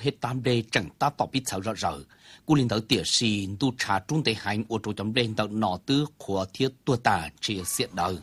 hết tam đề chẳng ta tỏ biết sao rõ rõ. Cú linh đầu tiệt xì tu trà trung tế hành ô tô chấm đen đầu nọ tư của thiết tua tà chia xiết đời.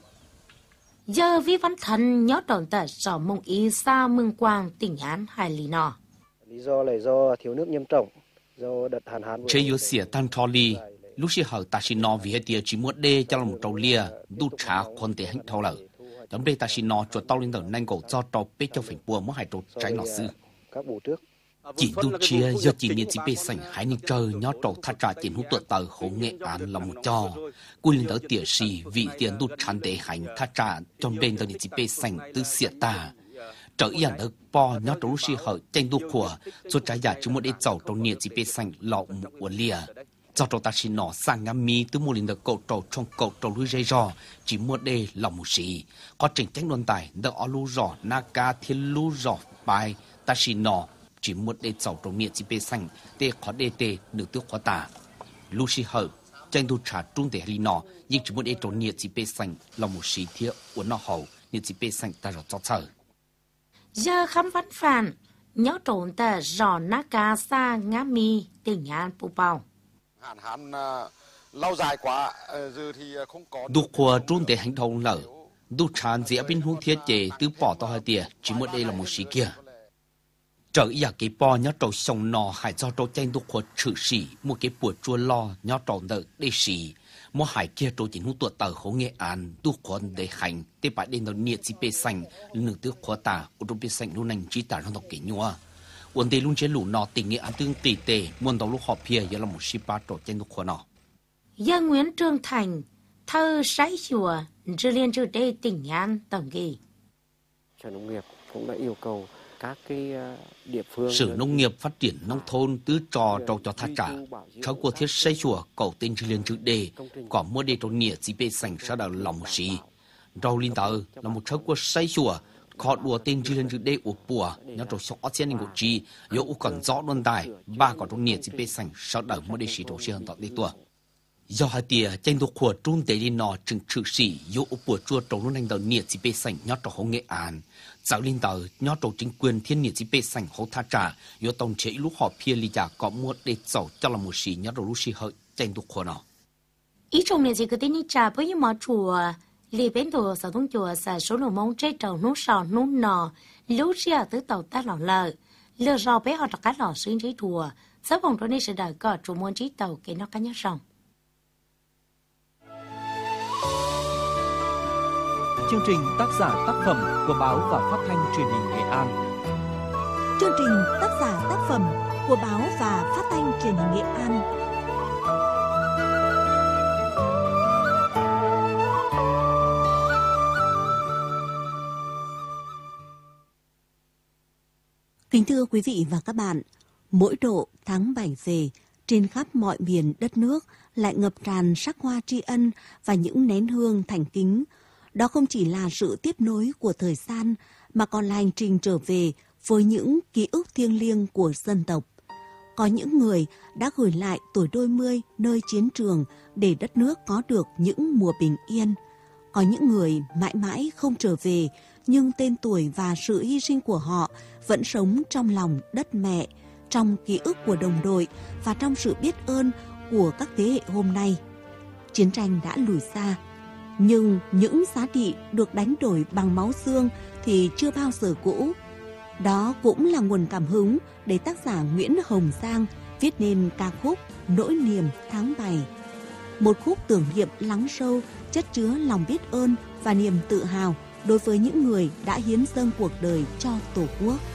Giờ vi văn thần nhớ đồn tại sở mông ý xa mương quang tỉnh Án hay lý nọ. Lý do là do thiếu nước nghiêm trọng, do đợt hạn hán. Chế yếu xỉa tan thò ly, lúc xí hở ta xí nọ vì hệ tiệt chỉ muốn đê cho lòng trâu lia, tu trà con tế hành thâu lợ. Chấm đê ta xí nọ chuột tao lên đầu nanh cổ cho trâu bế cho phỉnh bùa mất hai trâu trái nọ sư. Các vụ trước. Chỉ tu chia do chỉ niệm chỉ bê sành hai niệm trời nhó trầu thắt trả tiền hút tuột tờ hổ nghệ án lòng cho cú linh đỡ tiệt xì vị tiền tu chán để hành thắt trả trong bên tờ niệm chỉ bê sành tư xiết ta trở ý ảnh được po nhó trầu xì hở tranh tu khủa số trái giả chúng một để giàu trong niệm chỉ bê sành lọ một uốn lìa do trầu ta xin nọ sang ngắm mi từ một linh đỡ cột trầu trong cột trầu lưới dây rò chỉ một để lòng một xì có trình tranh luận tài đỡ ở lú rò naka thiên lú rò bài ta xin nọ chỉ một để giàu trong nhiệt chỉ bê xanh để khó đề tê được tước khó tả lúc xí hở tranh tu trả trung để lý nọ nhưng chỉ một để trong nhiệt chỉ bê xanh là một sĩ thiết của nó hậu nhiệt chỉ bê xanh ta rõ cho sở giờ khám văn phản nhớ trốn ta rõ ná cá xa ngã mi tỉnh An Pù Bào hạn hán lâu dài quá giờ thì không có đục của trung để hành động lở đục tràn dễ bên hung thiết chế từ bỏ to hơi tìa chỉ một đây là một sĩ kia trở ý cái bò nhớ trâu sông nọ hải do trâu tranh đục của trừ sĩ một cái buổi chua lo nhớ trâu đợi để sĩ một hải kia trâu chính hút tuột tờ hố nghệ án đục của để hành để bạn đến đầu nhiệt chỉ bê xanh nửa tước khó tả ở trong bê xanh luôn nành chỉ tả trong đọc kỹ nhua vấn đề luôn chế lũ nọ tình nghệ án tương tỷ tề muốn đầu lúc họp phía giờ là một ship ba trâu tranh đục của nọ giờ Nguyễn Trương Thành thơ sái chùa chưa liên chưa đây tỉnh An tổng kỳ Sở Nông nghiệp cũng đã yêu cầu các cái địa phương Sở Nông nghiệp Phát triển Nông thôn tứ trò trâu cho thắt trả cháu của thiết xây chùa cầu tên chưa liên chữ đề có mua đề trong nghĩa chỉ bê sành sau đó lòng một xí rau linh tờ là một cháu của xây chùa họ đùa tên chưa liên chữ đề của bùa nhớ trâu sọc ớt xên của chi yếu còn rõ luôn tài ba có trong nghĩa chỉ bê sành sau đó mua đề xí trâu xên tọt đi tua do hai tia tranh thuộc của trung tế đi nọ chừng trừ sĩ yếu bùa chua trâu luôn anh đầu nghĩa chỉ bê sành nhớ trâu hông nghệ án giáo linh tờ nhớ trâu chính quyền thiên nhiên chỉ bê sành hậu tha trả yếu tổng chế lúc họ phía lý giả có một để giàu cho là một sĩ nhớ trâu lúc sĩ hợi tranh thuộc của nó ý trong này chỉ có tên đi trả với những món chùa lì bên tổ sở thông chùa sở số lượng mong trái trầu nốt sò nốt nọ lúc xưa tới tàu ta lò lợ lừa rò bé họ đặt cá lò xuyên trái chùa sáu vòng đó này sẽ đợi có chủ môn trí tàu cái nó cá nhớ rồng. Chương trình tác giả tác phẩm của báo và phát thanh truyền hình Nghệ An. Chương trình tác giả tác phẩm của báo và phát thanh truyền hình Nghệ An. Kính thưa quý vị và các bạn, mỗi độ tháng 7 về, trên khắp mọi miền đất nước lại ngập tràn sắc hoa tri ân và những nén hương thành kính. Đó không chỉ là sự tiếp nối của thời gian, mà còn là hành trình trở về với những ký ức thiêng liêng của dân tộc. Có những người đã gửi lại tuổi đôi mươi nơi chiến trường để đất nước có được những mùa bình yên. Có những người mãi mãi không trở về, nhưng tên tuổi và sự hy sinh của họ vẫn sống trong lòng đất mẹ, trong ký ức của đồng đội và trong sự biết ơn của các thế hệ hôm nay. Chiến tranh đã lùi xa, nhưng những giá trị được đánh đổi bằng máu xương thì chưa bao giờ cũ. Đó cũng là nguồn cảm hứng để tác giả Nguyễn Hồng Giang viết nên ca khúc Nỗi niềm tháng 7. Một khúc tưởng niệm lắng sâu, chất chứa lòng biết ơn và niềm tự hào đối với những người đã hiến dâng cuộc đời cho Tổ quốc.